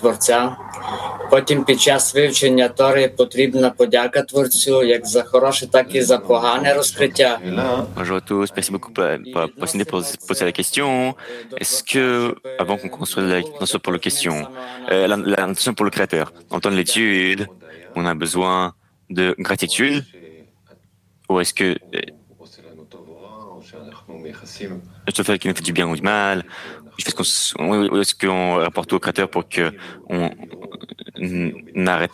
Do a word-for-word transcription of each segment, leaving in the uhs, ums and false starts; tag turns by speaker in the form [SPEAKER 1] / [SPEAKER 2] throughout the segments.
[SPEAKER 1] Творця. Потім під час вивчення Тори потрібна подяка Творцю як за хороше, так і за погане розкриття.
[SPEAKER 2] Bonjour à tous, merci beaucoup pour, pour, pour, pour poser la question. Est-ce que, avant qu'on construise l'intention pour la question, euh, l'intention pour le créateur, dans le temps de l'étude, on a besoin de gratitude? Ou est-ce que je fais qu'il nous fait du bien ou du mal? Ou est-ce qu'on rapporte tout au créateur pour qu'on arrête,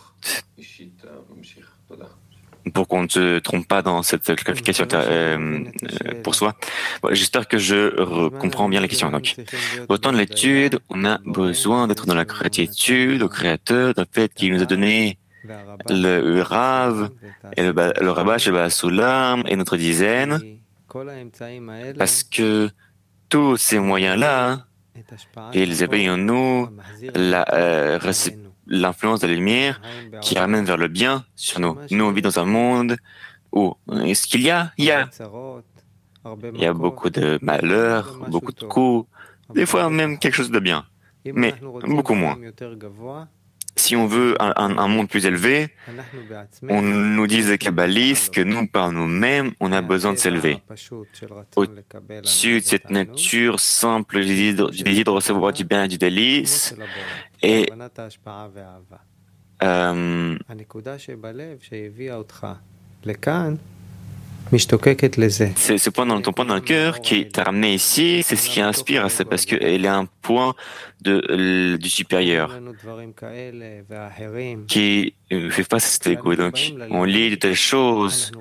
[SPEAKER 2] pour qu'on ne se trompe pas dans cette clarification euh, euh, pour soi? Bon, j'espère que je comprends bien la question. Donc, au temps de l'étude, on a besoin d'être dans la gratitude au créateur, du fait qu'il nous a donné le Rav, et le, le Rabash, le Basulam et notre dizaine, parce que tous ces moyens-là, ils éveillent en nous l'influence de la lumière qui ramène vers le bien sur nous. Nous, on vit dans un monde où, est-ce qu'il y a? Il y a. Il y a beaucoup de malheurs, beaucoup de coups, des fois même quelque chose de bien, mais beaucoup moins. Si on veut un, un, un monde plus élevé, on nous dit les kabbalistes que nous, par nous-mêmes, on a besoin de s'élever. Au-dessus de cette nature simple du désir de recevoir du bien et du délice, et euh, c'est ce point dans ton point dans le cœur qui t'a ramené ici, c'est ce qui inspire, c'est parce qu'elle est un point de, du supérieur qui fait face à cet égo. Donc, on lit de telles choses.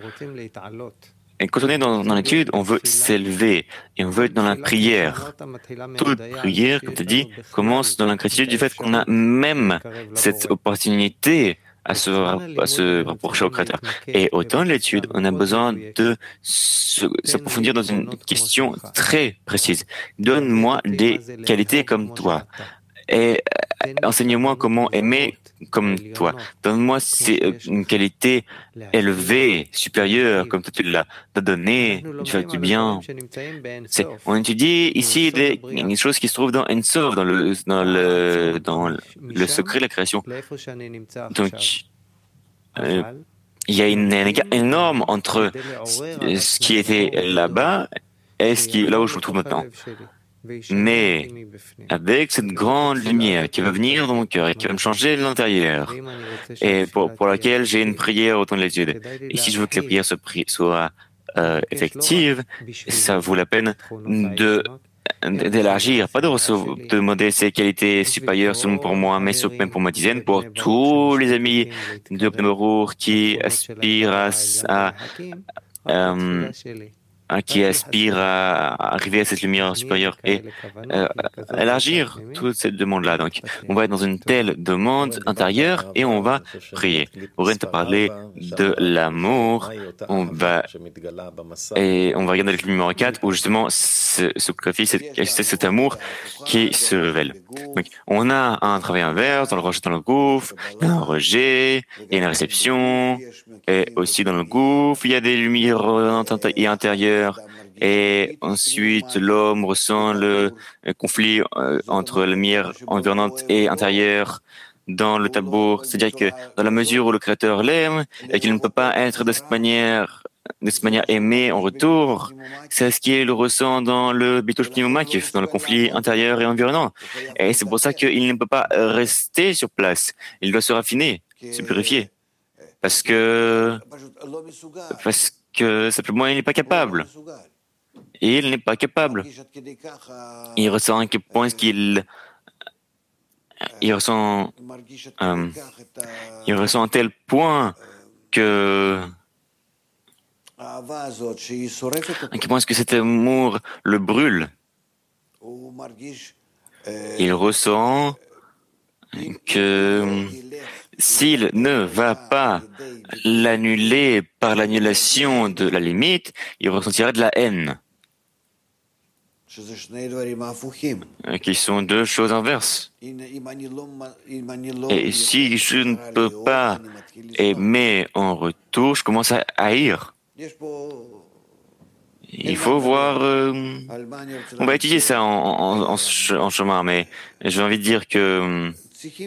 [SPEAKER 2] Et quand on est dans, dans l'étude, on veut s'élever et on veut être dans la prière. Toute prière, comme tu dis, commence dans la gratitude du fait qu'on a même cette opportunité à se, à se rapprocher au Créateur. Et autant de l'étude, on a besoin de s'approfondir dans une question très précise. Donne-moi des qualités comme toi. Et enseigne-moi comment aimer comme toi. Donne-moi une qualité élevée, supérieure, comme toi tu l'as donné, tu fais du bien. C'est, on étudie ici des, des choses qui se trouvent dans Ensof, dans le, dans le, dans le secret de la création. Donc, euh, il y a une, un écart énorme entre ce qui était là-bas et ce qui, là où je me trouve maintenant. Mais avec cette grande lumière qui va venir dans mon cœur et qui va me changer l'intérieur, et pour, pour laquelle j'ai une prière au temps de l'étude, et si je veux que la prière soit, soit euh, effective, ça vaut la peine de d'élargir, pas de, recevoir, de demander ces qualités supérieures seulement pour moi, mais même pour ma dizaine, pour tous les amis de Pemberour qui aspirent à, à euh, qui aspire à arriver à cette lumière supérieure et euh, élargir toute cette demande-là. Donc, on va être dans une telle demande intérieure et on va prier. Aurène t'a parlé de l'amour. On va et on va regarder le numéro quatre où justement ce, ce c'est, c'est cet amour qui se révèle. Donc, on a un travail inverse dans le rejet, dans le gouffre. Il y a un rejet, il y a une réception, et aussi dans le gouffre, il y a des lumières et intérieures. Et ensuite, l'homme ressent le conflit entre la lumière environnante et intérieure dans le tableau. C'est-à-dire que dans la mesure où le Créateur l'aime et qu'il ne peut pas être de cette manière, de cette manière aimé en retour, c'est ce qu'il ressent dans le Bitush Pneumakif, dans le conflit intérieur et environnant. Et c'est pour ça qu'il ne peut pas rester sur place. Il doit se raffiner, se purifier. Parce que, parce que simplement il n'est pas capable. Et il n'est pas capable. Il ressent à quel point qu'il, il ressent, euh, il ressent à tel point que, à quel point est-ce que cet amour le brûle. Il ressent que s'il ne va pas l'annuler par l'annulation de la limite, il ressentira de la haine. Qui sont deux choses inverses. Et si je ne peux pas aimer en retour, je commence à haïr. Il faut voir... Euh, on va étudier ça en, en, en, en chemin, mais j'ai envie de dire que...